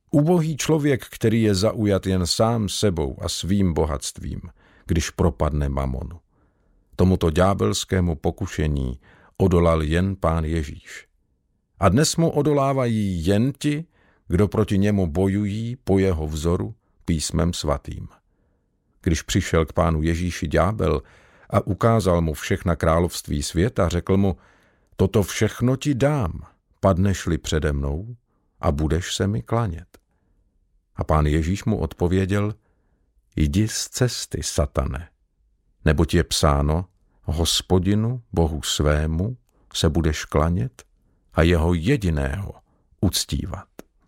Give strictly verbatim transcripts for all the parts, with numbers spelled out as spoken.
Ubohý člověk, který je zaujat jen sám sebou a svým bohatstvím, když propadne mamonu. Tomuto ďábelskému pokušení odolal jen Pán Ježíš. A dnes mu odolávají jen ti, kdo proti němu bojují po jeho vzoru písmem svatým. Když přišel k Pánu Ježíši ďábel a ukázal mu všechna království světa, řekl mu, toto všechno ti dám, padneš-li přede mnou a budeš se mi klanět. A Pán Ježíš mu odpověděl, jdi z cesty, satane, neboť je psáno, Hospodinu, Bohu svému, se budeš klanět a jeho jediného uctívat.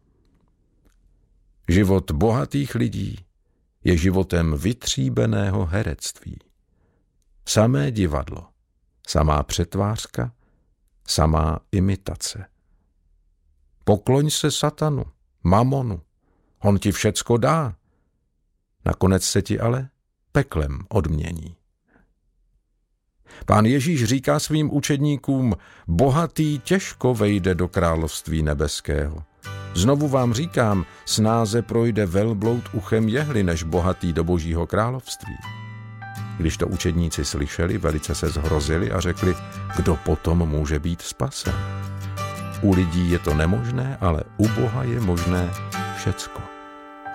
Život bohatých lidí je životem vytříbeného herectví. Samé divadlo, samá přetvářka, samá imitace. Pokloň se satanu, mamonu, on ti všecko dá, nakonec se ti ale peklem odmění. Pán Ježíš říká svým učedníkům, bohatý těžko vejde do království nebeského. Znovu vám říkám, snáze projde velbloud uchem jehly, než bohatý do Božího království. Když to učedníci slyšeli, velice se zhrozili a řekli, kdo potom může být spasen. U lidí je to nemožné, ale u Boha je možné všecko.